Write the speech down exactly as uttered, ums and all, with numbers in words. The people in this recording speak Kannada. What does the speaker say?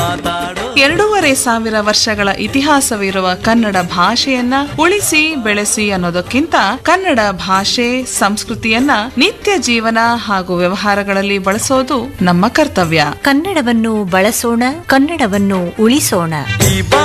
ಎರಡೂವರೆ ಸಾವಿರ ವರ್ಷಗಳ ಇತಿಹಾಸವಿರುವ ಕನ್ನಡ ಭಾಷೆಯನ್ನ ಉಳಿಸಿ ಬೆಳೆಸಿ ಅನ್ನೋದಕ್ಕಿಂತ ಕನ್ನಡ ಭಾಷೆ ಸಂಸ್ಕೃತಿಯನ್ನ ನಿತ್ಯ ಜೀವನ ಹಾಗೂ ವ್ಯವಹಾರಗಳಲ್ಲಿ ಬಳಸೋದು ನಮ್ಮ ಕರ್ತವ್ಯ. ಕನ್ನಡವನ್ನು ಬಳಸೋಣ, ಕನ್ನಡವನ್ನು ಉಳಿಸೋಣ.